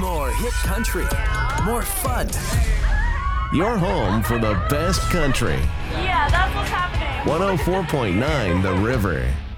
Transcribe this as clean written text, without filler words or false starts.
More hit country. More fun. Your home for the best country. Yeah, that's what's happening. 104.9 The River.